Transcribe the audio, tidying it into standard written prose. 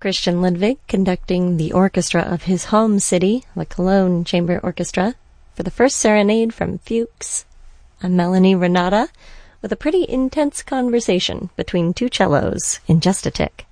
Christian Ludwig conducting the orchestra of his home city, the Cologne Chamber Orchestra, for the first serenade from Fuchs. I'm Melanie Renata with a pretty intense conversation between two cellos in just a tick.